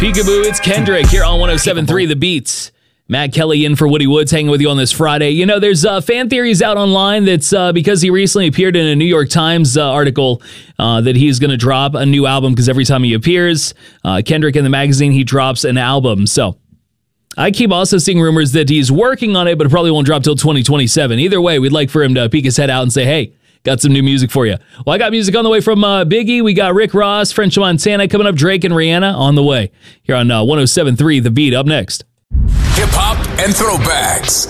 Peekaboo, it's Kendrick here on 107.3 The Beats. Matt Kelly in for Woody Woods, hanging with you on this Friday. You know, there's fan theories out online that's because he recently appeared in a New York Times article that he's going to drop a new album because every time he appears, Kendrick in the magazine, he drops an album. So I keep also seeing rumors that he's working on it, but it probably won't drop till 2027. Either way, we'd like for him to peek his head out and say, hey, got some new music for you. Well, I got music on the way from Biggie. We got Rick Ross, French Montana coming up, Drake and Rihanna on the way. Here on 107.3 The Beat. Up next. Hip-hop and throwbacks.